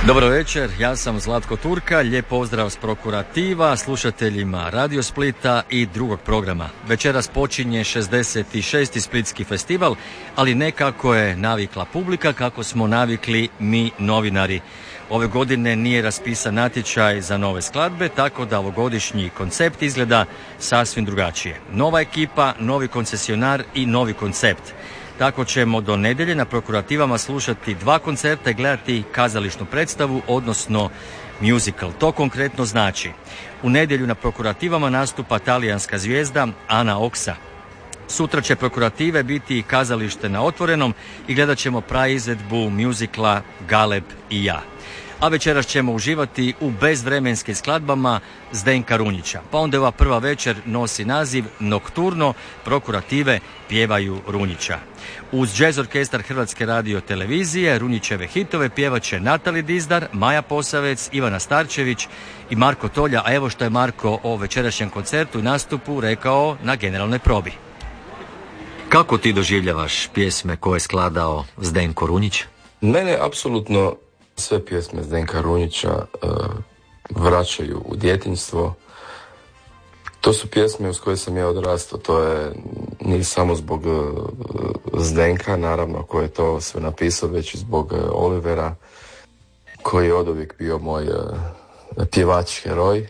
Dobro večer, ja sam Zlatko Turka, lijep pozdrav s Prokurativa, slušateljima Radio Splita i drugog programa. Večeras počinje 66. Splitski festival, ali ne kako je navikla publika, kako smo navikli mi novinari. Ove godine nije raspisan natječaj za nove skladbe, tako da ovogodišnji koncept izgleda sasvim drugačije. Nova ekipa, novi koncesionar i novi koncept. Tako ćemo do nedjelje na Prokurativama slušati 2 koncerta i gledati kazališnu predstavu, odnosno musical. To konkretno znači: u nedjelju na Prokurativama nastupa talijanska zvijezda Ana Oksa. Sutra će Prokurative biti kazalište na otvorenom i gledat ćemo praizvedbu musicala Galeb i ja. A večeras ćemo uživati u bezvremenskim skladbama Zdenka Runjića. Pa onda ova prva večer nosi naziv Nokturno, Prokurative pjevaju Runjića. Uz jazz orkestar Hrvatske radiotelevizije Runjićeve hitove pjevat će Natali Dizdar, Maja Posavec, Ivana Starčević i Marko Tolja. A evo što je Marko o večerašnjem koncertu i nastupu rekao na generalnoj probi. Kako ti doživljavaš pjesme koje je skladao Zdenko Runjić? Mene apsolutno sve pjesme Zdenka Runjića vraćaju u djetinjstvo. To su pjesme uz koje sam ja odrastao. To je nije samo zbog Zdenka, naravno, koji je to sve napisao, već i zbog Olivera, koji je oduvijek bio moj pjevač heroj.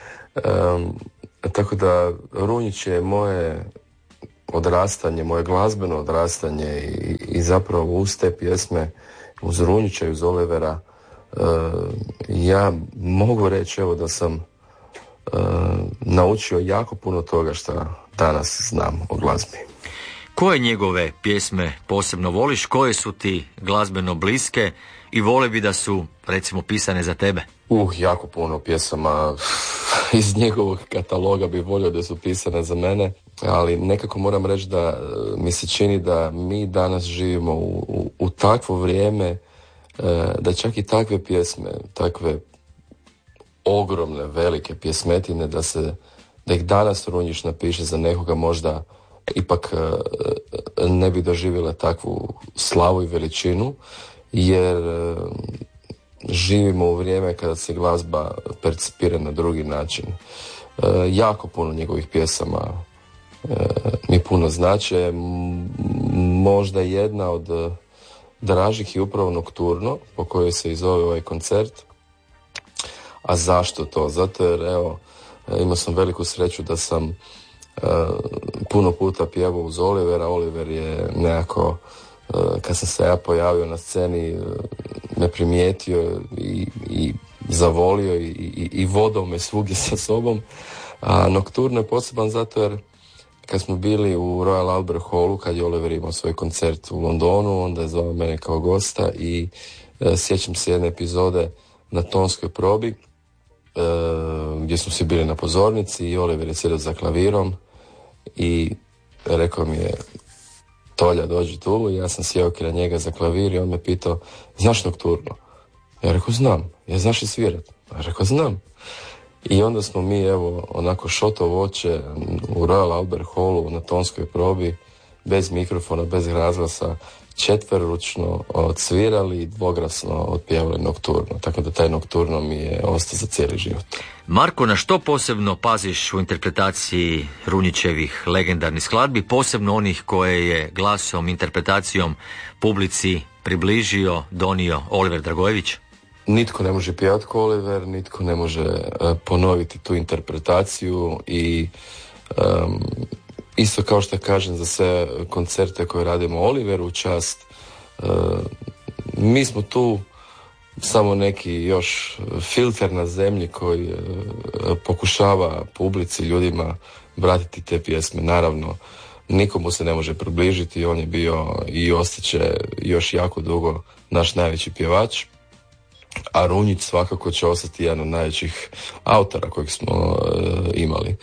Tako da Runjić je moje odrastanje, moje glazbeno odrastanje i zapravo uz te pjesme, uz Runjića i uz Olivera, ja mogu reći evo da sam naučio jako puno toga što danas znam o glazbi. Koje njegove pjesme posebno voliš, koje su ti glazbeno bliske i vole bi da su, recimo, pisane za tebe? Jako puno pjesama iz njegovog kataloga bi volio da su pisane za mene, ali nekako moram reći da mi se čini da mi danas živimo u takvo vrijeme da čak i takve pjesme, takve ogromne, velike pjesmetine, da ih danas Runjić napiše za nekoga možda ipak ne bi doživjela takvu slavu i veličinu, jer živimo u vrijeme kada se glazba percipira na drugi način. Jako puno njegovih pjesama mi puno znače. Možda jedna od dražih je upravo Nokturno, po kojoj se i zove ovaj koncert. A zašto to? Zato jer, evo, imao sam veliku sreću da sam puno puta pjevao uz Olivera. Oliver je nekako, kad sam se ja pojavio na sceni, me primijetio i zavolio i vodao me svugdje sa sobom. A Nokturno je poseban zato jer kad smo bili u Royal Albert Hallu, kad je Oliver imao svoj koncert u Londonu, onda je zvao mene kao gosta i sjećam se jedne epizode na tonskoj probi gdje smo svi bili na pozornici i Oliver je sjedio za klavirom i rekao mi je: Tolja, dođi tu. I ja sam sjeo kraj njega za klavir i on me pitao: znaš Nokturno? Ja rekao: znam. Ja znaš i svirat? Ja rekao: znam. I onda smo mi, evo, onako šoto voće u Royal Albert Hallu na tonskoj probi, bez mikrofona, bez razglasa, četveroručno odsvirali i dvoglasno otpjevali Nokturno. Tako da taj Nokturno mi je ostao za cijeli život. Marko, na što posebno paziš u interpretaciji Runjićevih legendarnih skladbi, posebno onih koje je glasom, interpretacijom publici približio, donio Oliver Dragojević? Nitko ne može pjevati ko Oliver, nitko ne može ponoviti tu interpretaciju i isto kao što kažem za sve koncerte koje radimo Oliveru u čast, mi smo tu samo neki još filter na zemlji koji pokušava publici, ljudima vratiti te pjesme. Naravno, nikomu se ne može približiti, on je bio i ostaće još jako dugo naš najveći pjevač, a Runjić svakako će ostati jedan od najvećih autora kojeg smo imali.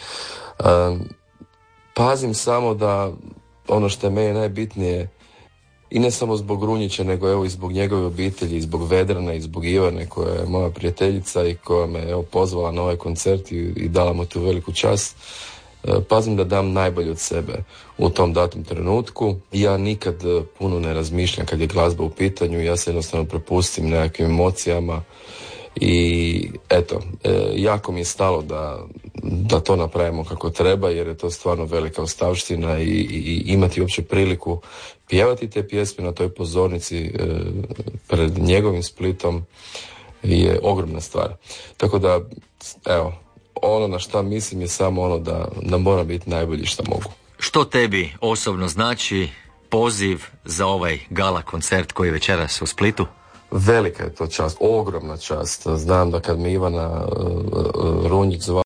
Pazim samo da ono što je meni najbitnije, i ne samo zbog Runjića, nego evo i zbog njegove obitelji, i zbog Vedrana, i zbog Ivane koja je moja prijateljica i koja me pozvala na ovaj koncert i dala mu tu veliku čast, pazim da dam najbolje od sebe u tom datom trenutku. Ja nikad puno ne razmišljam kad je glazba u pitanju, ja se jednostavno prepustim nekakvim emocijama i eto, jako mi je stalo da to napravimo kako treba, jer je to stvarno velika ostavština i imati uopće priliku pjevati te pjesme na toj pozornici pred njegovim Splitom je ogromna stvar. Tako da, evo, ono na šta mislim je samo ono da moram biti najbolji što mogu. Što tebi osobno znači poziv za ovaj gala koncert koji je večeras u Splitu? Velika je to čast, ogromna čast. Znam da kad mi Ivana Runjić zvala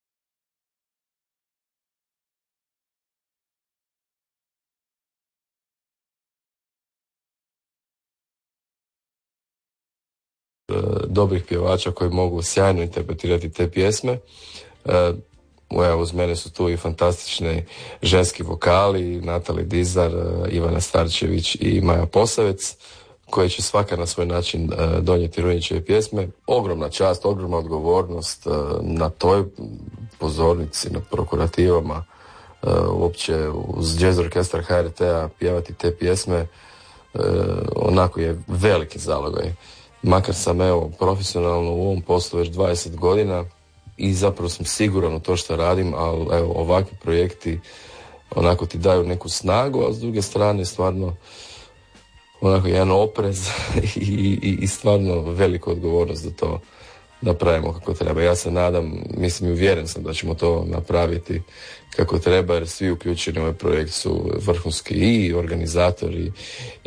dobrih pjevača koji mogu sjajno interpretirati te pjesme. Evo, uz mene su tu i fantastični ženski vokali, Natali Dizar, Ivana Starčević i Maja Posavec, koje će svaka na svoj način donijeti Runjićeve pjesme. Ogromna čast, ogromna odgovornost na toj pozornici, na prokurativama, uopće uz jazz orkestar HRT-a pjevati te pjesme, onako je veliki zalogaj. Makar sam evo profesionalno u ovom poslu već 20 godina i zapravo sam siguran u to što radim, ali evo ovakvi projekti onako ti daju neku snagu, a s druge strane stvarno onako jedan oprez i stvarno veliku odgovornost da to napravimo kako treba. Ja se nadam, mislim i uvjeren sam da ćemo to napraviti kako treba, jer svi uključeni u ovaj projekt su vrhunski i organizatori